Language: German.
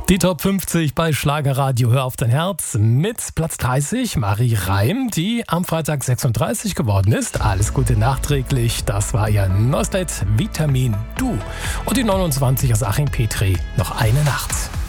Die Top 50 bei Schlagerradio Hör auf dein Herz mit Platz 30 Marie Reim, die am Freitag 36 geworden ist. Alles Gute nachträglich, das war ihr neues Lied Vitamin Du. Und die 29 aus Achim Petri, noch eine Nacht.